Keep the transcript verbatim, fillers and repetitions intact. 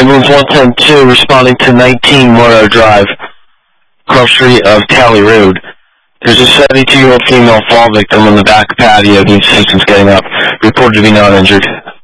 Ambulance one ten two responding to nineteen Morrow Drive, cross street of Tally Road. There's a seventy-two-year-old female fall victim on the back patio. The assistance getting up. Reported to be not injured.